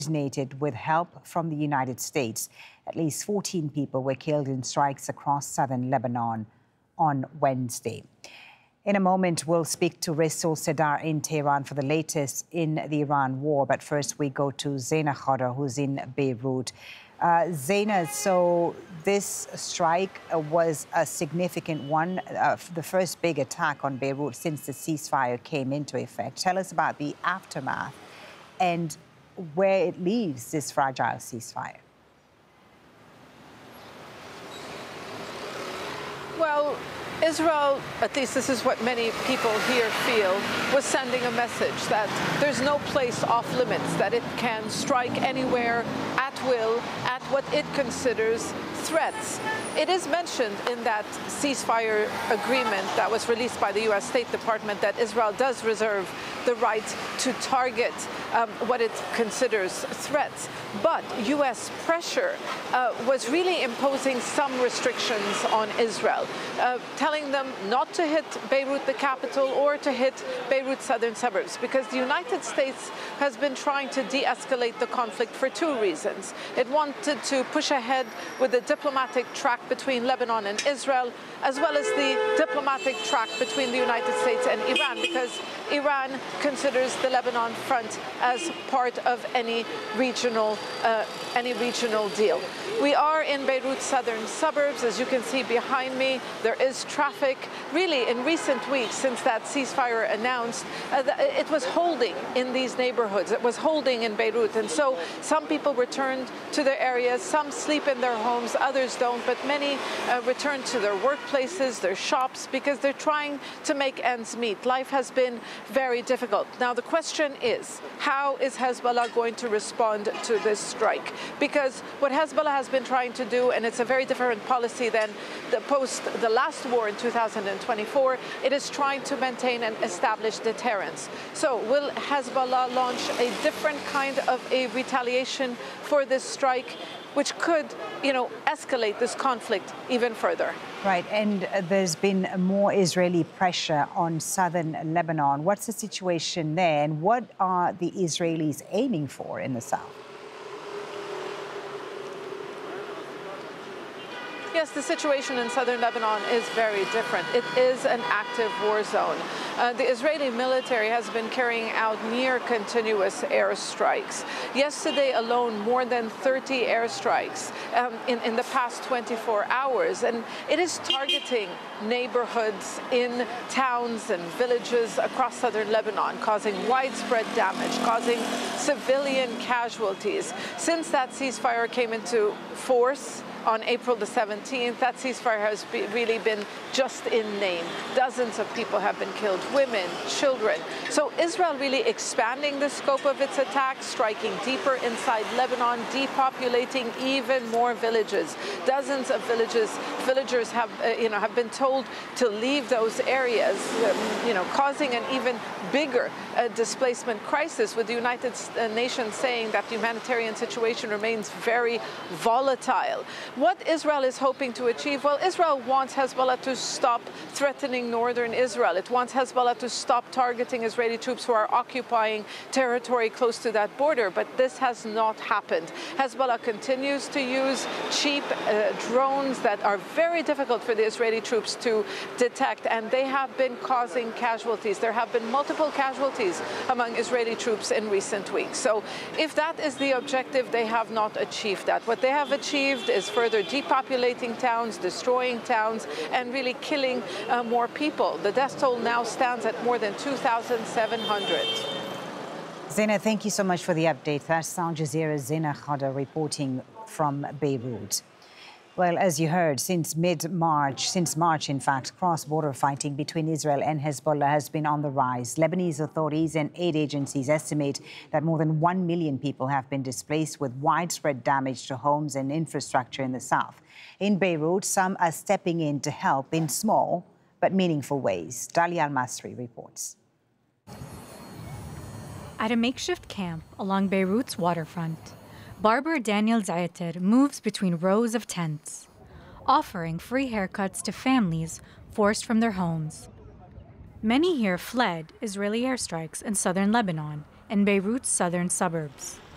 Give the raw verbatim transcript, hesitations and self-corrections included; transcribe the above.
originated with help from the United States. At least fourteen people were killed in strikes across southern Lebanon on Wednesday. In a moment, we'll speak to Resul Sedar in Tehran for the latest in the Iran war. But first, we go to Zaina Khadr, who's in Beirut. Uh, Zaina, so this strike uh, was a significant one, uh, the first big attack on Beirut since the ceasefire came into effect. Tell us about the aftermath and where it leaves this fragile ceasefire. Well, Israel, at least this is what many people here feel, was sending a message that there's no place off limits, that it can strike anywhere at will at what it considers threats. It is mentioned in that ceasefire agreement that was released by the U S State Department that Israel does reserve the right to target um, what it considers threats. But U S pressure uh, was really imposing some restrictions on Israel, uh, telling them not to hit Beirut, the capital, or to hit Beirut's southern suburbs, because the United States has been trying to de-escalate the conflict for two reasons. It wanted to push ahead with the diplomatic track between Lebanon and Israel, as well as the diplomatic track between the United States and Iran, because Iran considers the Lebanon front as part of any regional, uh, any regional deal. We are in Beirut's southern suburbs. As you can see behind me, there is traffic. Really, in recent weeks, since that ceasefire announced, uh, it was holding in these neighborhoods. It was holding in Beirut. And so some people returned to their areas. Some sleep in their homes, others don't. But many uh, return to their workplaces, their shops, because they're trying to make ends meet. Life has been very difficult. Now, the question is, how is Hezbollah going to respond to this strike? Because what Hezbollah has been trying to do, and it's a very different policy than the post the last war in two thousand twenty-four, it is trying to maintain and establish deterrence. So will Hezbollah launch a different kind of a retaliation for this strike, which could, you know, escalate this conflict even further? Right, and uh, there's been more Israeli pressure on southern Lebanon. What's the situation there, and what are the Israelis aiming for in the south? Yes, the situation in southern Lebanon is very different. It is an active war zone. Uh, the Israeli military has been carrying out near continuous airstrikes. Yesterday alone, more than thirty airstrikes um, in, in the past twenty-four hours. And it is targeting neighborhoods in towns and villages across southern Lebanon, causing widespread damage, causing civilian casualties. Since that ceasefire came into force on April the seventeenth, that ceasefire has be really been just in name. Dozens of people have been killed, women, children. So Israel really expanding the scope of its attack, striking deeper inside Lebanon, depopulating even more villages. Dozens of villages, villagers have, uh, you know, have been told to leave those areas, um, you know, causing an even bigger uh, displacement crisis, with the United Nations saying that the humanitarian situation remains very volatile. What Israel is hoping to achieve? Well, Israel wants Hezbollah to stop threatening northern Israel. It wants Hezbollah to stop targeting Israeli troops who are occupying territory close to that border, but this has not happened. Hezbollah continues to use cheap uh, drones that are very difficult for the Israeli troops to detect, and they have been causing casualties. There have been multiple casualties among Israeli troops in recent weeks. So if that is the objective, they have not achieved that. What they have achieved is further depopulating towns, destroying towns, and really killing uh, more people. The death toll now stands at more than two thousand seven hundred. Zaina, thank you so much for the update. That's Al Jazeera's Zaina Khadr reporting from Beirut. Well, as you heard, since mid-March, since March, in fact, cross-border fighting between Israel and Hezbollah has been on the rise. Lebanese authorities and aid agencies estimate that more than one million people have been displaced, with widespread damage to homes and infrastructure in the south. In Beirut, some are stepping in to help in small but meaningful ways. Dalia Al-Masri reports. At a makeshift camp along Beirut's waterfront, barber Daniel Zayater moves between rows of tents, offering free haircuts to families forced from their homes. Many here fled Israeli airstrikes in southern Lebanon and Beirut's southern suburbs.